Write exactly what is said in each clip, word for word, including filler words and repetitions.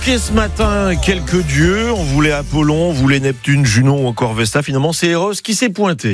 évoqué ce matin quelques dieux. On voulait Apollon, on voulait Neptune, Junon ou encore Vesta. Finalement, c'est Eros qui s'est pointé.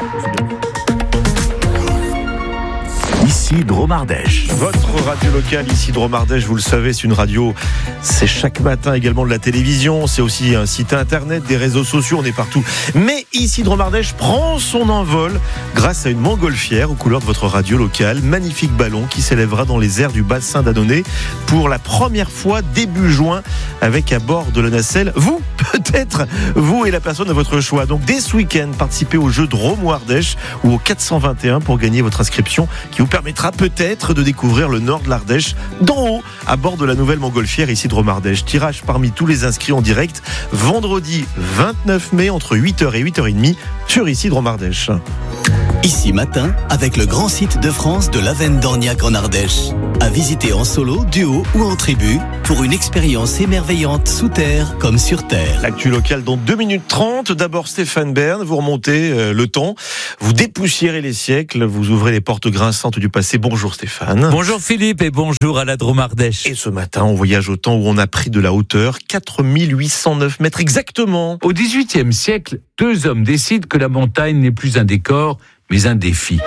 Ici Dromardèche. Votre radio locale, ici Dromardèche, vous le savez, c'est une radio, c'est chaque matin également de la télévision, c'est aussi un site internet, des réseaux sociaux, on est partout. Mais ici Dromardèche prend son envol grâce à une montgolfière aux couleurs de votre radio locale. Magnifique ballon qui s'élèvera dans les airs du bassin d'Annonay pour la première fois début juin avec à bord de la nacelle, vous, peut-être, vous et la personne de votre choix. Donc dès ce week-end, participez au jeu Dromardèche ou au quatre cent vingt et un pour gagner votre inscription qui vous permettra peut-être de découvrir le nord de l'Ardèche d'en haut à bord de la nouvelle montgolfière ici Dromardèche. Tirage parmi tous les inscrits en direct vendredi vingt-neuf mai entre huit heures et huit heures trente sur ici Dromardèche. Ici matin, avec le grand site de France de l'Avenne d'Orniac en Ardèche. À visiter en solo, duo ou en tribu pour une expérience émerveillante sous terre comme sur terre. L'actu locale dans deux minutes trente. D'abord Stéphane Bern, vous remontez euh, le temps, vous dépoussiérez les siècles, vous ouvrez les portes grinçantes du passé. Bonjour Stéphane. Bonjour Philippe et bonjour à la Dromardèche. Et ce matin, on voyage au temps où on a pris de la hauteur, quatre mille huit cent neuf mètres exactement. Au dix-huitième siècle, deux hommes décident que la montagne n'est plus un décor, mais un défi.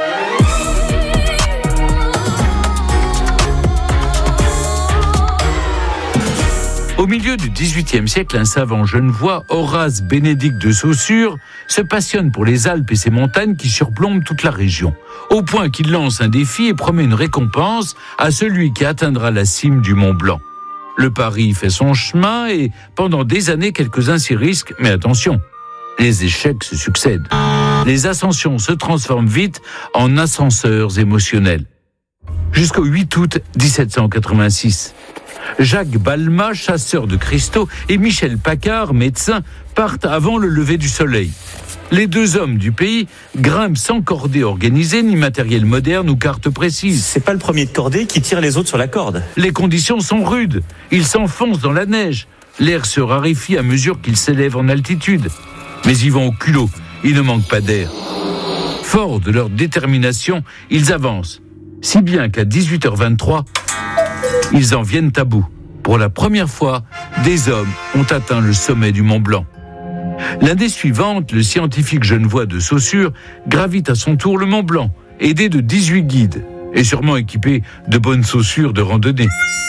Au milieu du dix-huitième siècle, un savant genevois, Horace Bénédict de Saussure, se passionne pour les Alpes et ses montagnes qui surplombent toute la région, au point qu'il lance un défi et promet une récompense à celui qui atteindra la cime du Mont Blanc. Le pari fait son chemin et pendant des années, quelques-uns s'y risquent, mais attention, les échecs se succèdent. Les ascensions se transforment vite en ascenseurs émotionnels. Jusqu'au huit août dix-sept cent quatre-vingt-six. Jacques Balmat, chasseur de cristaux, et Michel Paccard, médecin, partent avant le lever du soleil. Les deux hommes du pays grimpent sans cordée organisée, ni matériel moderne ou carte précise. C'est pas le premier de cordée qui tire les autres sur la corde. Les conditions sont rudes. Ils s'enfoncent dans la neige. L'air se raréfie à mesure qu'ils s'élèvent en altitude. Mais ils vont au culot. Il ne manque pas d'air. Forts de leur détermination, ils avancent. Si bien qu'à dix-huit heures vingt-trois, ils en viennent à bout. Pour la première fois, des hommes ont atteint le sommet du Mont Blanc. L'année suivante, le scientifique genevois de Saussure gravit à son tour le Mont Blanc, aidé de dix-huit guides, et sûrement équipé de bonnes chaussures de randonnée.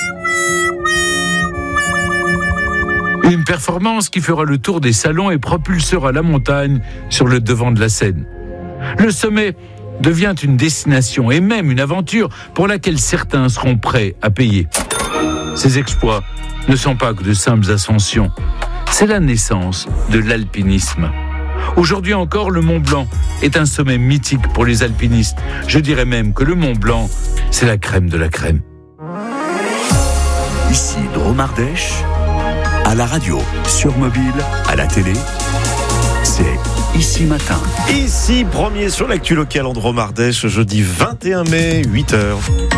Une performance qui fera le tour des salons et propulsera la montagne sur le devant de la scène. Le sommet devient une destination et même une aventure pour laquelle certains seront prêts à payer. Ces exploits ne sont pas que de simples ascensions. C'est la naissance de l'alpinisme. Aujourd'hui encore, le Mont Blanc est un sommet mythique pour les alpinistes. Je dirais même que le Mont Blanc, c'est la crème de la crème. Ici Dromardèche, à la radio, sur mobile, à la télé, c'est Ici Matin. Ici, premier sur l'actu locale en Dromardèche, jeudi vingt et un mai, huit heures.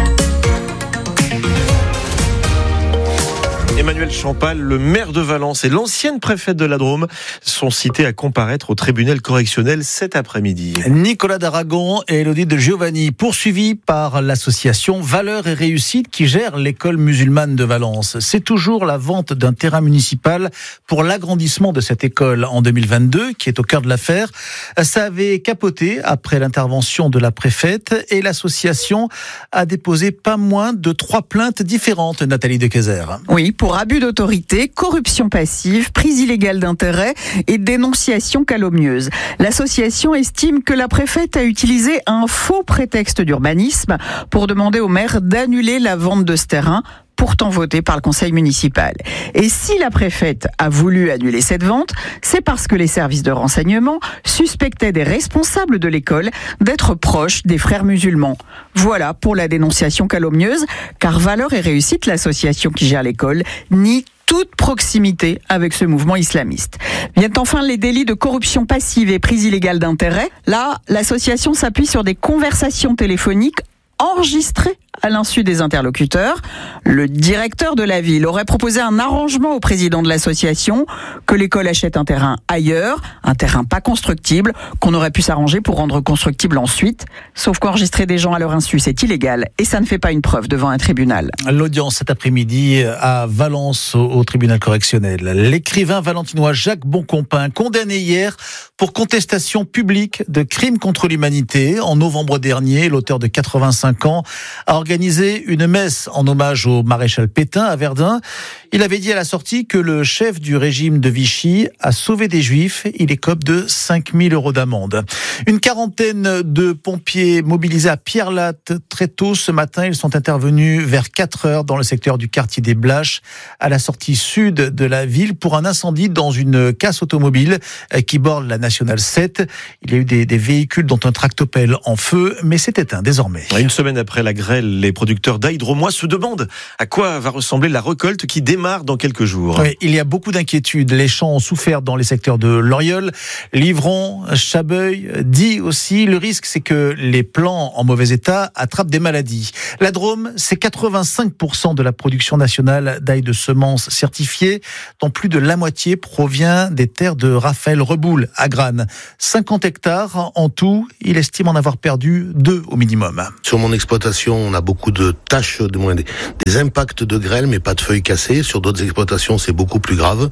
Emmanuel Champal, le maire de Valence et l'ancienne préfète de la Drôme sont cités à comparaître au tribunal correctionnel cet après-midi. Nicolas d'Aragon et Élodie de Giovanni, poursuivis par l'association Valeurs et Réussite qui gère l'école musulmane de Valence. C'est toujours la vente d'un terrain municipal pour l'agrandissement de cette école en deux mille vingt-deux qui est au cœur de l'affaire. Ça avait capoté après l'intervention de la préfète et l'association a déposé pas moins de trois plaintes différentes, Nathalie Decayzer. Oui, pour abus d'autorité, corruption passive, prise illégale d'intérêt et dénonciation calomnieuse. L'association estime que la préfète a utilisé un faux prétexte d'urbanisme pour demander au maire d'annuler la vente de ce terrain, pourtant voté par le conseil municipal. Et si la préfète a voulu annuler cette vente, c'est parce que les services de renseignement suspectaient des responsables de l'école d'être proches des frères musulmans. Voilà pour la dénonciation calomnieuse, car Valeurs et Réussite, l'association qui gère l'école, nie toute proximité avec ce mouvement islamiste. Viennent enfin les délits de corruption passive et prise illégale d'intérêt. Là, l'association s'appuie sur des conversations téléphoniques enregistré à l'insu des interlocuteurs. Le directeur de la ville aurait proposé un arrangement au président de l'association, que l'école achète un terrain ailleurs, un terrain pas constructible, qu'on aurait pu s'arranger pour rendre constructible ensuite. Sauf qu'enregistrer des gens à leur insu, c'est illégal et ça ne fait pas une preuve devant un tribunal. L'audience cet après-midi à Valence, au, au tribunal correctionnel. L'écrivain valentinois Jacques Boncompin, condamné hier pour contestation publique de crimes contre l'humanité. En novembre dernier, l'auteur de quatre-vingt-cinq ans a organisé une messe en hommage au maréchal Pétain à Verdun. Il avait dit à la sortie que le chef du régime de Vichy a sauvé des juifs. Il écope de cinq mille euros d'amende. Une quarantaine de pompiers mobilisés à Pierrelatte très tôt ce matin. Ils sont intervenus vers quatre heures dans le secteur du quartier des Blaches, à la sortie sud de la ville, pour un incendie dans une casse automobile qui borde la nationale sept. Il y a eu des, des véhicules dont un tractopelle en feu, mais c'est éteint désormais. Une semaine après la grêle, les producteurs d'ail drômois se demandent à quoi va ressembler la récolte qui démarre dans quelques jours. Oui, il y a beaucoup d'inquiétudes. Les champs ont souffert dans les secteurs de Loriol, Livron, Chabeuil, Die aussi. Le risque, c'est que les plants en mauvais état attrapent des maladies. La Drôme, c'est quatre-vingt-cinq pour cent de la production nationale d'ail de semences certifiées, dont plus de la moitié provient des terres de Raphaël Reboul à Grane. cinquante hectares en tout, il estime en avoir perdu deux au minimum. Sur mon exploitation, on a beaucoup de taches, de moins des, des impacts de grêle, mais pas de feuilles cassées. Sur d'autres exploitations, c'est beaucoup plus grave.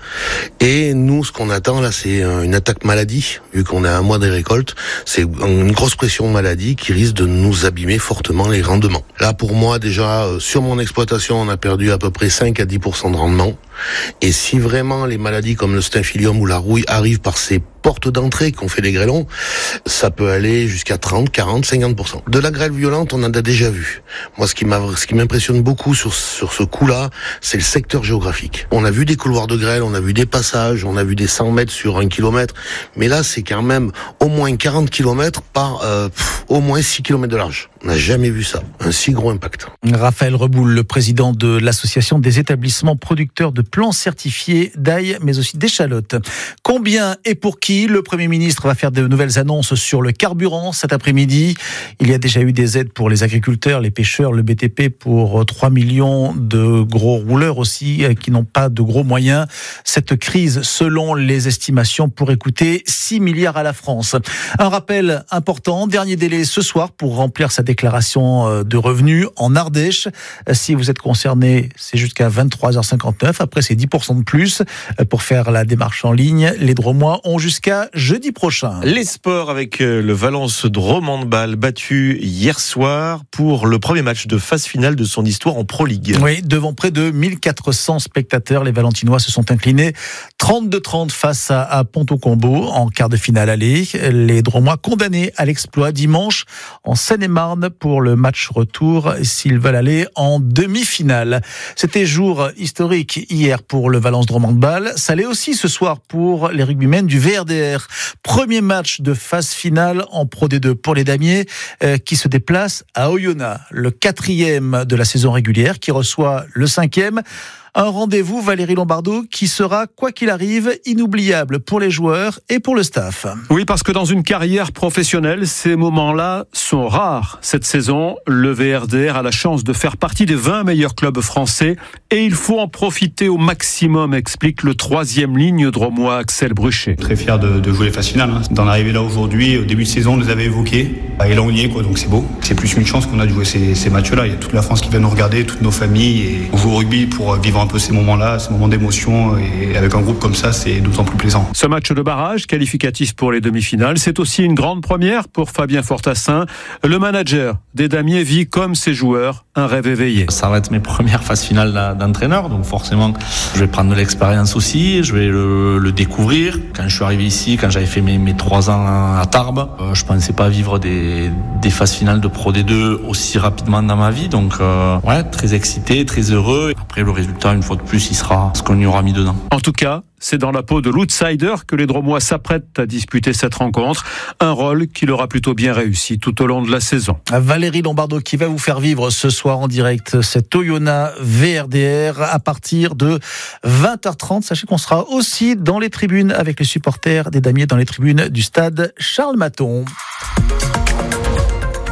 Et nous, ce qu'on attend là, c'est une attaque maladie, vu qu'on a un mois des récoltes. C'est une grosse pression maladie qui risque de nous abîmer fortement les rendements. Là, pour moi, déjà, sur mon exploitation, on a perdu à peu près cinq à dix pour cent de rendement. Et si vraiment les maladies comme le staphylium ou la rouille arrivent par ces portes d'entrée qu'ont fait les grêlons, ça peut aller jusqu'à trente, quarante, cinquante pour cent. De la grêle violente, on en a déjà vu. Moi, ce qui m'a, ce qui m'impressionne beaucoup sur, sur ce coup-là, c'est le secteur géographique. On a vu des couloirs de grêle, on a vu des passages, on a vu des cent mètres sur un kilomètre. Mais là, c'est quand même au moins quarante kilomètres par euh, pff, au moins six kilomètres de large. On n'a jamais vu ça. Un si gros impact. Raphaël Reboul, le président de l'association des établissements producteurs de plants certifiés d'ail, mais aussi d'échalotes. Combien et pour qui? Le Premier ministre va faire de nouvelles annonces sur le carburant cet après-midi. Il y a déjà eu des aides pour les agriculteurs, les pêcheurs, le B T P pour trois millions de gros rouleurs aussi qui n'ont pas de gros moyens. Cette crise, selon les estimations, pourrait coûter six milliards à la France. Un rappel important, dernier délai ce soir pour remplir sa déclaration de revenus en Ardèche. Si vous êtes concerné, c'est jusqu'à vingt-trois heures cinquante-neuf. Après, c'est dix pour cent de plus pour faire la démarche en ligne. Les Drômois ont jusqu'à jeudi prochain. Les sports avec le Valence Drôme handball battu hier soir pour le premier match de phase finale de son histoire en Pro League. Oui, devant près de mille quatre cents spectateurs, les Valentinois se sont inclinés trente-deux trente face à, à Ponto-Combo en quart de finale aller. Les Drômois condamnés à l'exploit dimanche en Seine-et-Marne pour le match retour s'ils veulent aller en demi-finale. C'était jour historique hier pour le Valence Drôme handball. Ça l'est aussi ce soir pour les rugbymen du V R D R. Premier match de phase finale en Pro D deux pour les Damiers euh, qui se déplacent à Oyonnax, le quatrième de la saison régulière qui reçoit le cinquième. Un rendez-vous, Valérie Lombardo, qui sera, quoi qu'il arrive, inoubliable pour les joueurs et pour le staff. Oui, parce que dans une carrière professionnelle, ces moments-là sont rares. Cette saison, le V R D R a la chance de faire partie des vingt meilleurs clubs français et il faut en profiter au maximum, explique le troisième ligne dromois Axel Bruchet. Très fier de, de jouer les phases finales, hein. D'en arriver là aujourd'hui, au début de saison, on les avait évoqués. Et là, on y est, quoi, donc c'est beau. C'est plus une chance qu'on a de jouer ces, ces matchs-là. Il y a toute la France qui vient nous regarder, toutes nos familles, et on joue au rugby pour vivre un peu ces moments-là, ces moments d'émotion, et avec un groupe comme ça, c'est d'autant plus plaisant. Ce match de barrage, qualificatif pour les demi-finales, c'est aussi une grande première pour Fabien Fortassin. Le manager des Damiers vit comme ses joueurs un rêve éveillé. Ça va être mes premières phases finales d'entraîneur, donc forcément, je vais prendre de l'expérience aussi, je vais le, le découvrir. Quand je suis arrivé ici, quand j'avais fait mes, mes trois ans à Tarbes, euh, je pensais pas vivre des, des phases finales de Pro D deux aussi rapidement dans ma vie, donc euh, ouais, très excité, très heureux. Après, le résultat, une fois de plus, il sera ce qu'on y aura mis dedans. En tout cas, c'est dans la peau de l'outsider que les Drômois s'apprêtent à disputer cette rencontre. Un rôle qui leur a plutôt bien réussi tout au long de la saison. Valérie Lombardo qui va vous faire vivre ce soir en direct cet Oyonnax V R D R à partir de vingt heures trente. Sachez qu'on sera aussi dans les tribunes avec les supporters des Damiers dans les tribunes du stade Charles Maton.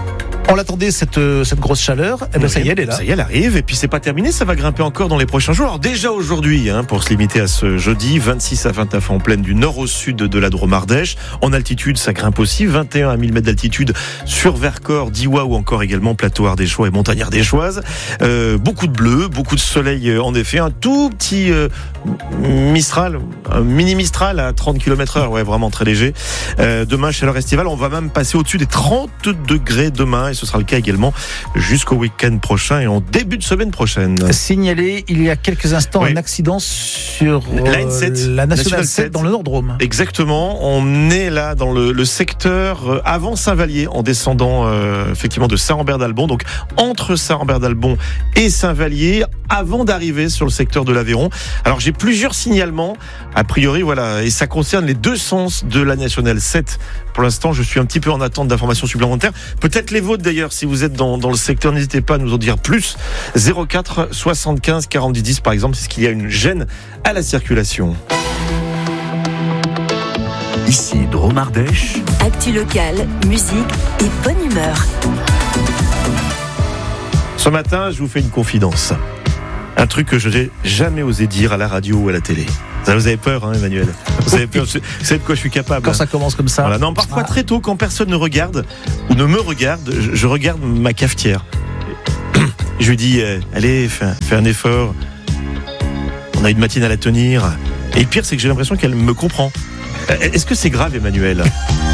On l'attendait cette, cette grosse chaleur, et ben oui, ça y est, elle est là. Ça y est, elle arrive, et puis c'est pas terminé, ça va grimper encore dans les prochains jours. Alors déjà aujourd'hui, hein, pour se limiter à ce jeudi, vingt-six à vingt-neuf en pleine du nord au sud de la Drôme Ardèche. En altitude, ça grimpe aussi, vingt et un à mille mètres d'altitude sur Vercors, Diois ou encore également plateau ardéchois et montagne ardéchoise. Euh, beaucoup de bleu, beaucoup de soleil en effet, un tout petit euh, Mistral, un mini Mistral à trente kilomètres heure, ouais, vraiment très léger. Euh, demain, chaleur estivale, on va même passer au-dessus des trente degrés demain, et ce sera le cas également jusqu'au week-end prochain et en début de semaine prochaine. Signalé il y a quelques instants oui. un accident sur euh, la, sept, la Nationale sept dans le Nord-Drôme. Exactement, on est là dans le, le secteur avant Saint-Vallier en descendant euh, effectivement de Saint-Rambert-d'Albon, donc entre Saint-Rambert-d'Albon et Saint-Vallier avant d'arriver sur le secteur de l'Aveyron. Alors j'ai plusieurs signalements a priori, voilà, et ça concerne les deux sens de la Nationale sept. Pour l'instant, je suis un petit peu en attente d'informations supplémentaires. Peut-être les vôtres d'ailleurs, si vous êtes dans, dans le secteur, n'hésitez pas à nous en dire plus. zéro quatre soixante-quinze quarante dix par exemple, c'est ce qu'il y a une gêne à la circulation. Ici, Drôme Ardèche. Actu locale, musique et bonne humeur. Ce matin, je vous fais une confidence. Un truc que je n'ai jamais osé dire à la radio ou à la télé. Ça, vous avez peur, hein, Emmanuel? Vous avez peur, vous savez de quoi je suis capable. Quand hein. ça commence comme ça. Voilà. Non, parfois ah. très tôt, quand personne ne regarde ou ne me regarde, je, je regarde ma cafetière. Je lui dis, euh, allez, fais, fais un effort. On a une matinée à la tenir. Et le pire, c'est que j'ai l'impression qu'elle me comprend. Est-ce que c'est grave, Emmanuel?